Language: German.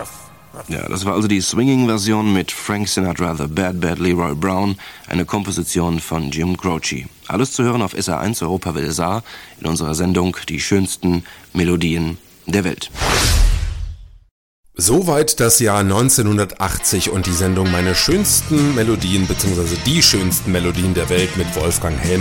Ja, das war also die Swinging-Version mit Frank Sinatra, The Bad Bad Leroy Brown, eine Komposition von Jim Croce. Alles zu hören auf SR1 Europa Welle Saar in unserer Sendung Die schönsten Melodien der Welt. Soweit das Jahr 1980 und die Sendung Meine schönsten Melodien bzw. die schönsten Melodien der Welt mit Wolfgang Hellmann.